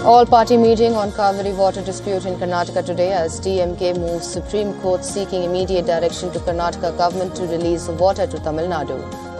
All-party meeting on Kaveri water dispute in Karnataka today as DMK moves Supreme Court seeking immediate direction to Karnataka government to release water to Tamil Nadu.